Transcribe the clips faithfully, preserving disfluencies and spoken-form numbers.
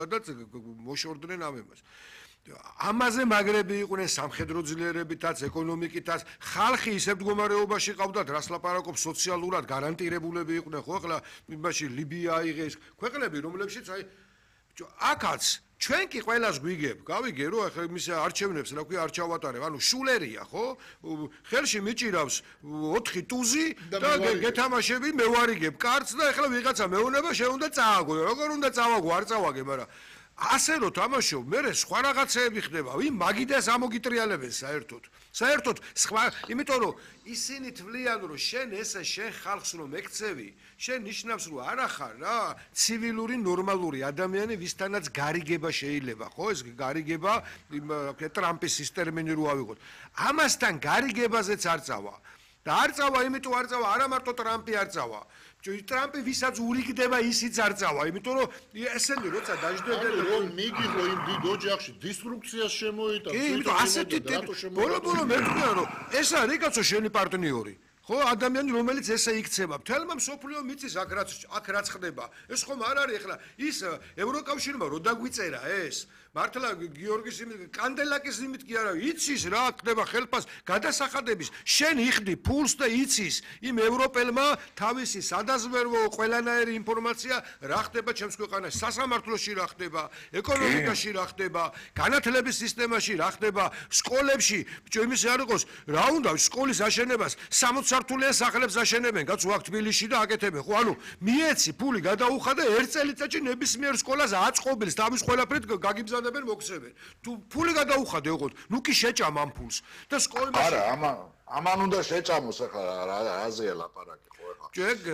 და მოშორდნენ ამ ემას. ამაზე მაგრები იყვნენ სამხედრო ძლიერებითაც, ეკონომიკითაც, ხალხი ისევ მდგომარეობაში ყავდათ, რას ლაპარაკობს სოციალურად გარანტირებულები იყვნენ, ხო ახლა იმაში ლიბია აიღეს, ქვეყნები რომლებშიც აი აქაც ჩვენ კი ყველას გვიგებ, გავიგე რომ ახლა იმის არჩევნებს რა ქვია არჩევატარებ, ანუ შულერია, ხო? ხელში მიჭირავს ოთხი ტუზი და გეთამაშები, მე ვარიგებ კარტს და ახლა ვიღაცა მეუნება შეუნდა წააგო, როგორ უნდა წავაგო, არ წავაგე, მაგრამ ასე რომ თამაშობ, მე სხვა რაღაცეები ხდება, ვინ მაგიდას ამოგიტრიალებენ საერთოდ. საერთოდ სხვა, იმიტომ რომ ისინი თვლიან რომ შენ ესე შენ ხალხს რომ ეკცევი, შენ ნიშნავს რომ არა ხარ რა, ცივილური ნორმალური ადამიანი, ვისთანაც გარიგება შეიძლება, ხო? ეს გარიგება ტრამპის ის ტერმინი რო ავიღოთ. ამასთან გარიგებაზეც არ წავა. და არ წავა, იმიტომ არ წავა, არა მარტო ტრამპი არ წავა. ტრამპი ვისაც ურიგდება, ისიც არ წავა, იმიტომ რომ ესენი როცა დაждდებენ რომ მიგიღო იმ დიდ ოჯახში დისტრუქციას შემოიტანს. კი, იმიტომ ასეთი ბოლო-ბოლო მე ვთქვა რომ ეს არის კაცო შენი პარტნიორი. ხო, ადამიანი რომელიც ესე იქცევა, თელმა მსოფლიო მიწის აქ რაც აქ რაც ხდება. ეს ხომ არ არის ახლა ის ევროკავშირმა რო დაგვიწერა ეს. მართლა გიორგის კანდელაკის იმით კი არა, იცის რა ხდება ხელფას გადასახადების. შენ იხდი ფულს და იცის იმ ევროპელმა თავისი სადაზვერვო ყველანაირი ინფორმაცია რა ხდება ჩემს ქვეყანაში, სასამართლოში რა ხდება, ეკონომიკაში რა ხდება, განათლების სისტემაში რა ხდება, სკოლებში, იმის არ იყოს, რა უნდა სკოლის აშენებას სამოცი სართულიან სახლებს აშენებენ, კაცო აქ თბილისში და აკეთებენ, ხო, ანუ მიეცი ფული გადაუხადა ერთ წელიწადში ნებისმიერ სკოლას აწყობილს, თავის ყველაფრით გაგიბზადებენ, მოქცევენ. თუ ფული გადაუხადე, ოღონდ, ნუ კი შეჭამ ამ ფულს და სკოლაში არა, ამან ამან უნდა შეჭამოს ახლა რაზეა ლაპარაკი, ხო ახლა.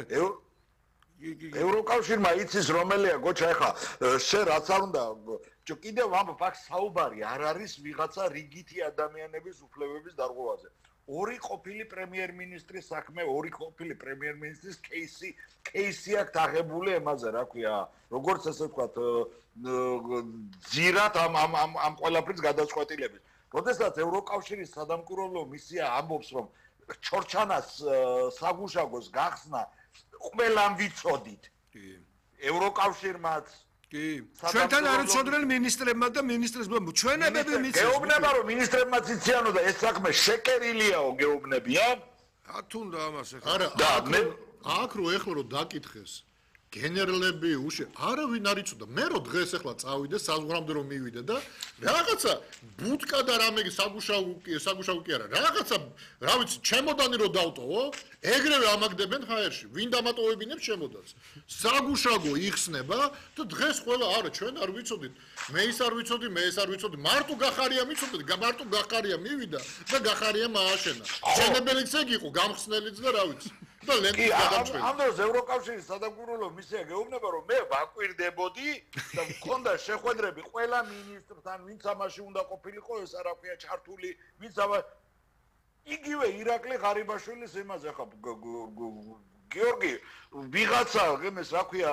ევროკავშირმა იცის რომელია გოჩა ახლა შენ რაც არ უნდა კიდევ ამბობ აქ საუბარი არ არის ვიღაცა რიგითი ადამიანების უფლებების დარღვევაზე. ორი ყოფილი პრემიერ-მინისტრის საქმე, ორი ყოფილი პრემიერ-მინისტრის кейსი, кейსი აქვს აღებული ემაზე, რა ქვია, როგორც ასე ვთქვათ, ძირად ამ ამ ამ ამ ყველაფრის გადაწყვეტილების. როდესაც ევროკავშირის სადამკვირვებლო მისია ამბობს, რომ ჩორჩანას საგუშაგოს გახსნა ყველამ ვიცოდით. ევროკავშირმაც კი. ჩვენთან არ უცოდნენ მინისტრებმა და მინისტრებმა ჩვენებები მიცეს. გეუბნება რომ მინისტრებმაც იციანო და ეს საქმე შეკერილიაო გეუბნებიან? რა თუნდა ამას ახლა? არა, და მე აქ რო ეხლა რო დაკითხეს გენერლები უშე არავინ არ იცოდა. მე რო დღეს ახლა წავიდე საზღვრამდე რომ მივიდე და რაღაცა ბუტკა და რამე საგუშაგო საგუშაგო კი არა. რაღაცა რა ვიცი, ჩემოდანი რო დავტოვო, ეგრევე ამაგდებენ ჰაერში. ვინ დამატოვებინებს ჩემოდანს? საგუშაგო იხსნება და დღეს ყველა არა ჩვენ არ ვიცოდით. მე ის არ ვიცოდი, მე ეს არ ვიცოდი. მარტო გახარია მიცოდეთ, მარტო გახარია მივიდა და გახარია მააშენა. შენებელიც ეგ იყო, გამხსნელიც და რა ვიცი. და ლენტის გადამწყვეტი. ამ დროს ევროკავშირის სადამკვირვებლო მისია გეუბნება რომ მე ვაკვირდებოდი და მქონდა შეხვედრები ყველა მინისტრთან, ვინც ამაში უნდა ყოფილიყო, ეს არა ქვია ჩართული, ვინც ამა იგივე ირაკლი ღარიბაშვილის იმაზე ხა გიორგი ვიღაცა იმის რა ქვია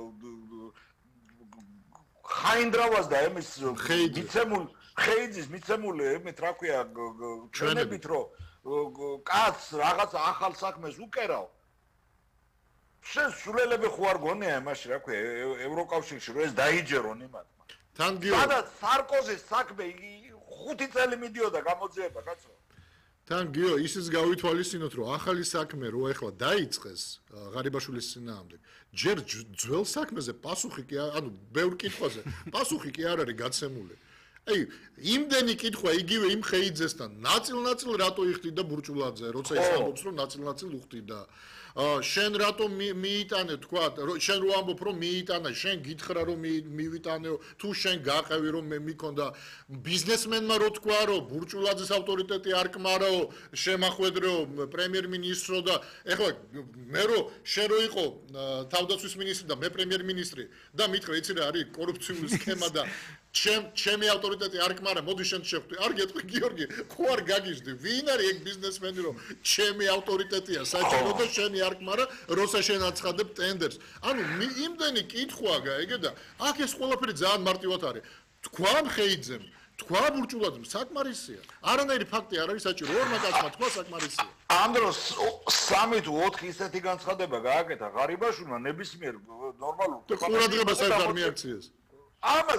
ხაინდრავას და იმის მიცემულ ხეიძის მიცემული იმით რა ქვია ჩვენებით რომ კაც რაღაც ახალ საქმეს უკერავ. შენ სულელები ხო არ გონია იმაში რა ქვია ევროკავშირში რომ ეს დაიჯერონ იმათმა. თან გიორგი. სადაც სარკოზის საქმე ხუთი წელი მიდიოდა გამოძიება კაცო. თან გიო ისიც გავითვალისწინოთ რომ ახალი საქმე რო ეხლა დაიწყეს ღარიბაშვილის წინააღმდეგ ჯერ ძველ საქმეზე პასუხი კი ანუ ბევრ კითხვაზე პასუხი კი არ არის გაცემული. აი იმდენი კითხვა იგივე იმ ხეიძესთან ნაწილ-ნაწილ რატო იხდი და ბურჭულაძე როცა ის ამბობს რომ ნაწილ-ნაწილ უხდი და შენ რატო მიიტანე თქვა შენ რო ამბობ რომ მიიტანა შენ გითხრა რომ მივიტანეო თუ შენ გაყევი რომ მე მიქონდა ბიზნესმენმა რო თქვა რომ ბურჭულაძის ავტორიტეტი არ კმარაო შემახვედრეო პრემიერ-მინისტრო და ეხლა მე რო შენ რო იყო თავდაცვის მინისტრი და მე პრემიერ-მინისტრი და მითხრა იცი რა არის კორუფციული სქემა და ჩემ ჩემი ავტორიტეტი არ კმარა მოდი შენ შეხვდე არ გეტყვი გიორგი ხო არ გაგიჟდი ვინ არის ეგ ბიზნესმენი რომ ჩემი ავტორიტეტია საჭირო და შენი არ კმარა როცა შენ აცხადებ ტენდერს ანუ იმდენი კითხვა გაიგე და აქ ეს ყველაფერი ძალიან მარტივად არის თქვა მხეიძემ თქვა ბურჭულაძემ საკმარისია არანაირი ფაქტი არ არის საჭირო ორმა კაცმა თქვა საკმარისია ამ დროს სამი თუ ოთხი ისეთი განცხადება გააკეთა ღარიბაშვილმა ნებისმიერ ნორმალურ ყურადღებას არ მიაქციეს ამას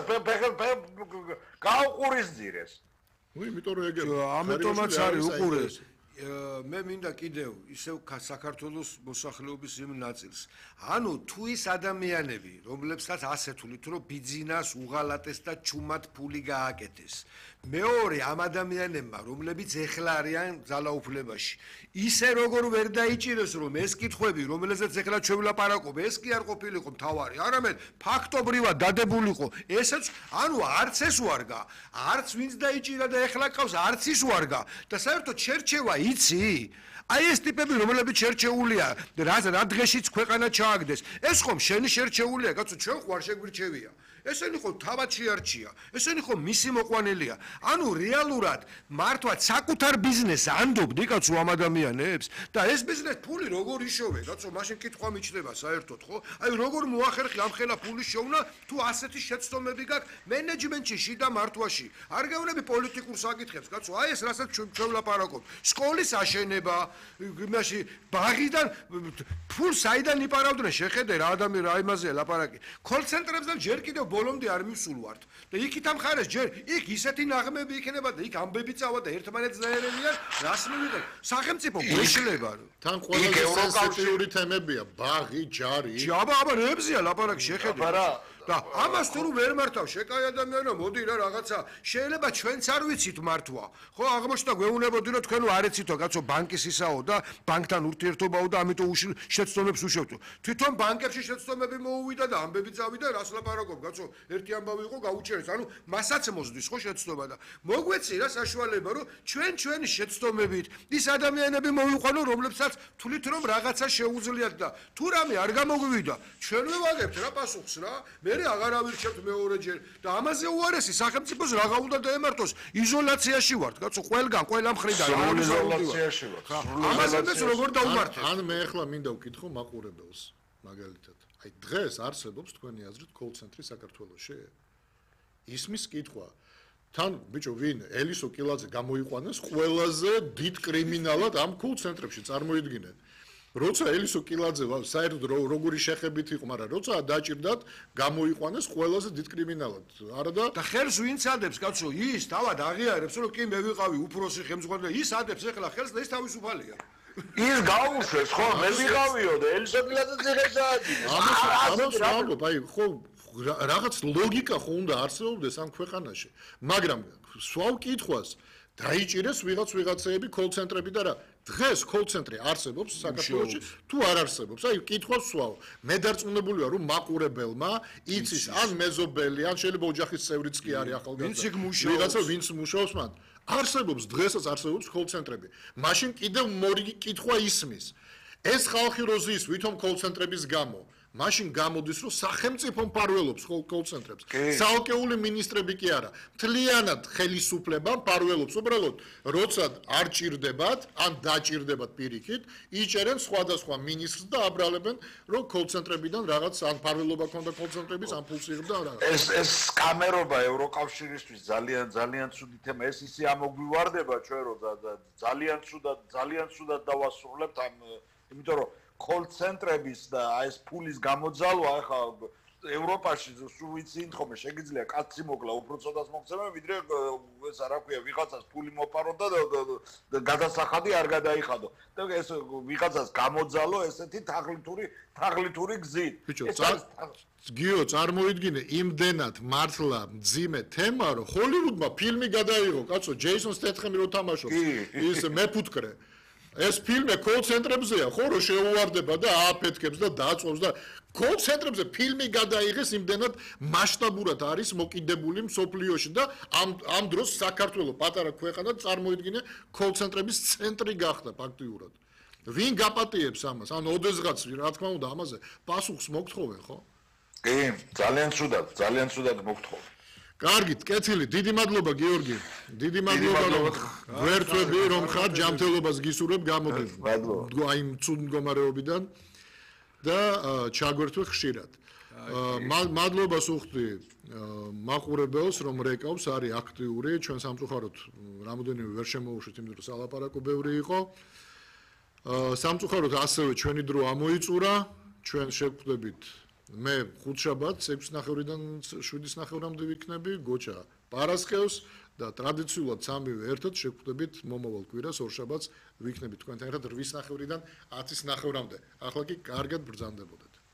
გაუყურისძირეს. ნუ იმიტომ რომ ეგ ამიტომაც არის უყურეს. მე მინდა კიდევ ისევ საქართველოს მოსახლეობის იმ ნაწილს. ანუ თუ ის ადამიანები, რომლებსაც ასეთულით რომ ბიძინას უღალატეს და ჩუმად ფული გააკეთეს. მეორე ამ ადამიანებმა, რომლებიც ეხლა არიან ძალაუფლებაში, ისე როგორ ვერ დაიჭირეს რომ ეს კითხვები, რომელზეც ეხლა შევლაპარაკობ, ეს კი არ ყოფილიყო მთავარი, არამედ ფაქტობრივად დადებულიყო. ესეც, ანუ არც ეს ვარგა, არც ვინც დაიჭირა და ეხლა ყავს, არც ის ვარგა და საერთოდ შერჩევა იცი? აი ეს ტიპები რომლებიც შერჩეულია, რა რა დღეშიც ქვეყანა ჩააგდეს. ეს ხომ შენი შერჩეულია, კაცო, ჩვენ ხوار შეგვირჩევია. ესენი ხო თავად შეარჩია. ესენი ხო მისი მოყვანილია. ანუ რეალურად მართლა საკუთარ ბიზნესს ანდობდი კაცო ამ ადამიანებს და ეს ბიზნეს ფული როგორ იშოვე, კაცო, მაშინ კითხვა მიჩნდება საერთოდ, ხო? აი როგორ მოახერხი ამ ხელა ფულის შოვნა, თუ ასეთი შეცდომები გაქვს მენეჯმენტში, შიდა მართვაში. არ გეუბნები პოლიტიკურ საკითხებს, კაცო, აი ეს რასაც ჩვენ ვლაპარაკობ. სკოლის აშენება, იმაში ბაღიდან ფულს საიდან იპარავდნენ, შეხედე რა ადამიანი რა იმაზეა ლაპარაკი. კოლცენტრებიდან ჯერ კიდევ ბოლომდე არ მივსულ ვართ და იქით ამ ხარეს ჯერ იქ ისეთი ნაღმები იქნება და იქ ამბები წავა და ერთმანეთს დაერევიან რას მივიღებ სახელმწიფო გვეშლება თან ყველაზე სენსიტიური თემებია ბაღი ჯარი აბა აბა რებზია ლაპარაკი შეხედე და ამას თუ ვერ მართავ შეკაი ადამიანო მოდი რა რაღაცა შეიძლება ჩვენც არ ვიცით მართვა ხო აღმოჩნდა გვეუბნებოდი რომ თქვენ არ ეცითო კაცო ბანკის ისაო და ბანკთან ურთიერთობაო და ამიტომ შეცდომებს უშევთო თვითონ ბანკებში შეცდომები მოუვიდა და ამბები წავიდა რას ლაპარაკობ კაცო ერთი ამბავი იყო გაუჩერეს ანუ მასაც მოსდის ხო შეცდომა და მოგვეცი რა საშუალება რომ ჩვენ ჩვენი შეცდომებით ის ადამიანები მოვიყვანო რომლებსაც თვლით რომ რაღაცა შეუძლიათ და თუ რამე არ გამოგვივიდა ჩვენ ვევაგებთ რა პასუხს რა მე აღარ ავირჩევთ მეორეჯერ და ამაზე უარესი სახელმწიფოს რაღა უნდა დაემართოს იზოლაციაში ვართ კაცო ყველგან ყველა მხრიდან იზოლაციაში ვართ ამაზე როგორ დაუმართეთ ან მე ახლა მინდა ვკითხო მაყურებელს მაგალითად აი დღეს არსებობს თქვენი აზრით კოლ-ცენტრი საქართველოში ისმის კითხვა თან ბიჭო ვინ ელისო კილაძე გამოიყვანეს ყველაზე დიდ კრიმინალად ამ კოლ-ცენტრებში წარმოიდგინეთ როცა ელისო კილაძე საერთოდ როგორი შეხებით იყო, მაგრამ როცა დაჭირდათ, გამოიყვანეს ყველაზე დიდ კრიმინალად. არა და და ხელს ვინც ადებს, კაცო, ის თავად აღიარებს, რომ კი მე ვიყავი უფროსი ხელმძღვანელი, ის ადებს ახლა ხელს და ის თავისუფალია. ის გაუშვეს, ხო, მე ვიყავიო და ელისო კილაძე ძეგლს ააძინეს. ამას ამბობ, აი, ხო, რაღაც ლოგიკა ხო უნდა არსებობდეს ამ ქვეყანაში, მაგრამ სვავ კითხვას დაიჭირეს ვიღაც ვიღაცეები კოლ-ცენტრები და რა დღეს კოლ-ცენტრი არსებობს საქართველოში თუ არ არსებობს აი კითხვას სვავ მე დარწმუნებული ვარ რომ მაყურებელმა იცის ან მეზობელი ან შეიძლება ოჯახის წევრიც კი არის ახალგაზრდა ვიღაცა ვინც მუშაობს მან არსებობს დღესაც არსებობს კოლ-ცენტრები მაშინ კიდევ მორიგი კითხვა ისმის ეს ხალხი როზის ვითომ კოლ-ცენტრების გამო მაშინ გამოდის რომ სახელმწიფო მფარველობს კოლ-ცენტრებს. საალკეული მინისტრები კი არა. მთლიანად ხელისუფლება მფარველობს. უბრალოდ როცა არ ჭირდებათ, ან დაჭირდებათ პირიქით, იჭერენ სხვადასხვა მინისტრს და აბრალებენ, რომ კოლ-ცენტრებიდან რაღაც ან მფარველობა ქონდა კოლ-ცენტრების ან ფულს იღებდა რა. ეს ეს სკამერობა ევროკავშირისთვის ძალიან ძალიან ცუდი თემა. ეს ისე ამოგვივარდება ჩვენ რომ ძალიან ცუდად ძალიან ცუდად დავასრულებთ ამ იმიტომ რომ კოლ-ცენტრების და ეს ფულის გამოძალვა ახლა ევროპაში სულ ვიცით ხოლმე შეგიძლია კაცი მოკლა უფრო ცოტას მოგცემა ვიდრე ეს არა ქვია ვიღაცას ფული მოპარო და გადასახადი არ გადაიხადო და ეს ვიღაცას გამოძალო ესეთი თაღლითური თაღლითური გზით გიო წარმოიდგინე იმდენად მართლა მძიმე თემა რომ ჰოლივუდმა ფილმი გადაიღო კაცო ჯეისონ სტეთხემი რო თამაშობს ის მეფუტკრე ეს ფილმი კოლ-ცენტრებზეა, ხო, რომ შეუვარდება და ააფეთქებს და დააწვევს და კოლ-ცენტრებზე ფილმი გადაიღეს იმდენად მასშტაბურად არის მოკიდებული მსოფლიოში და ამ ამ დროს საქართველოს პატარა ქვეყანა წარმოიდგინე კოლ-ცენტრების ცენტრი გახდა ფაქტიურად. ვინ გაპატიებს ამას? ან ოდესღაც რა თქმა უნდა ამაზე პასუხს მოგთხოვენ, ხო? კი, ძალიან ცუდად, ძალიან ცუდად მოგთხოვენ. კარგით, კეთილი, დიდი მადლობა გიორგი. დიდი მადლობა რომ გვერდები რომ ხარ ჯანმრთელობას გისურვებ გამოდი. მადლობა. აი ცუდ მდგომარეობიდან და ჩაგვერთვე ხშირად. მადლობას უხდი მაყურებელს რომ რეკავს არის აქტიური, ჩვენ სამწუხაროდ რამოდენიმე ვერ შემოუშვით, იმიტომ რომ სალაპარაკო ბევრი იყო. სამწუხაროდ ასევე ჩვენი დრო ამოიწურა, ჩვენ შევხვდებით მე ხუთშაბათს ექვსი ნახევრიდან შვიდის ნახევრამდე ვიქნები, გოჩა პარასკევს და ტრადიციულად სამივე ერთად შევხვდებით მომავალ კვირას ორშაბათს ვიქნებით თქვენთან ერთად რვის ნახევრიდან ათის ნახევრამდე. ახლა კი კარგად ბრძანდებოდეთ.